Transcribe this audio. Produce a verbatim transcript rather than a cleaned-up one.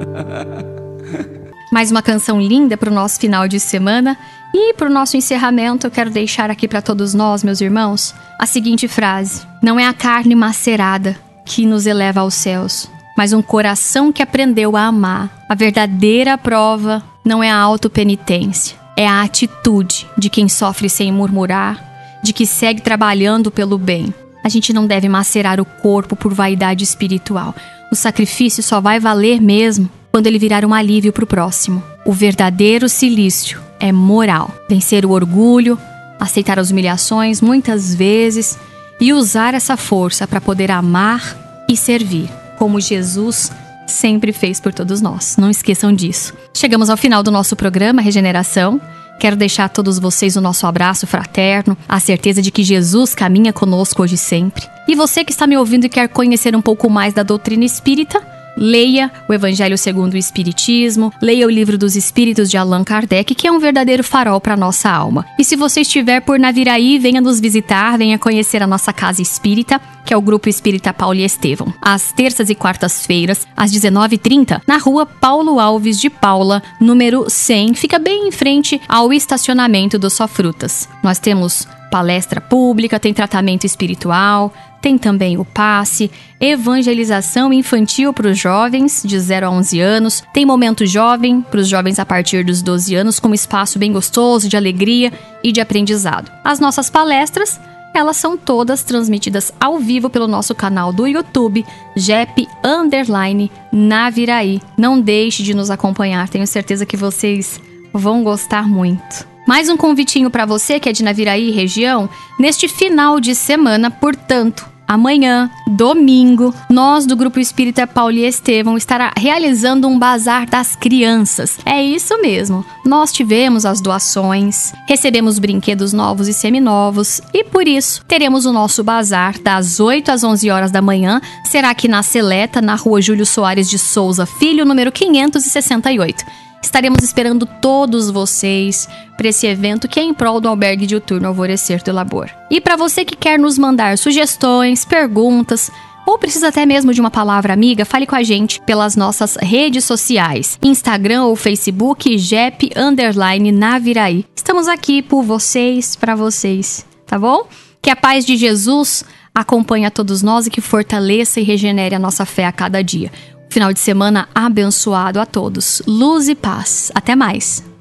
Mais uma canção linda para o nosso final de semana. E para o nosso encerramento, eu quero deixar aqui para todos nós, meus irmãos, a seguinte frase: não é a carne macerada que nos eleva aos céus, mas um coração que aprendeu a amar. A verdadeira prova não é a autopenitência, é a atitude de quem sofre sem murmurar, de que segue trabalhando pelo bem. A gente não deve macerar o corpo por vaidade espiritual. O sacrifício só vai valer mesmo quando ele virar um alívio para o próximo. O verdadeiro cilício é moral. Vencer o orgulho, aceitar as humilhações muitas vezes e usar essa força para poder amar e servir, como Jesus sempre fez por todos nós. Não esqueçam disso. Chegamos ao final do nosso programa Regeneração. Quero deixar a todos vocês o nosso abraço fraterno, a certeza de que Jesus caminha conosco hoje e sempre. E você que está me ouvindo e quer conhecer um pouco mais da doutrina espírita, leia o Evangelho segundo o Espiritismo, leia o Livro dos Espíritos de Allan Kardec, que é um verdadeiro farol para a nossa alma. E se você estiver por Naviraí, venha nos visitar, venha conhecer a nossa casa espírita, que é o Grupo Espírita Paulo e Estevão. Às terças e quartas-feiras, às dezenove e trinta, na rua Paulo Alves de Paula, número cem, fica bem em frente ao estacionamento do Só Frutas. Nós temos palestra pública, tem tratamento espiritual, tem também o passe, evangelização infantil para os jovens de zero a onze anos, tem momento jovem para os jovens a partir dos doze anos, com um espaço bem gostoso de alegria e de aprendizado. As nossas palestras, elas são todas transmitidas ao vivo pelo nosso canal do YouTube, G E P Underline Naviraí. Não deixe de nos acompanhar, tenho certeza que vocês vão gostar muito. Mais um convitinho para você que é de Naviraí e região, neste final de semana, portanto, amanhã, domingo, nós do Grupo Espírita Paulo e Estevão estará realizando um bazar das crianças. É isso mesmo, nós tivemos as doações, recebemos brinquedos novos e seminovos e por isso teremos o nosso bazar das oito às onze horas da manhã, será aqui na Seleta, na rua Júlio Soares de Souza Filho, número quinhentos e sessenta e oito. Estaremos esperando todos vocês para esse evento que é em prol do Albergue Diuturno Alvorecer do Labor. E para você que quer nos mandar sugestões, perguntas ou precisa até mesmo de uma palavra amiga, fale com a gente pelas nossas redes sociais, Instagram ou Facebook, G E P Underline Naviraí. Estamos aqui por vocês, para vocês, tá bom? Que a paz de Jesus acompanhe a todos nós e que fortaleça e regenere a nossa fé a cada dia. Final de semana abençoado a todos. Luz e paz. Até mais.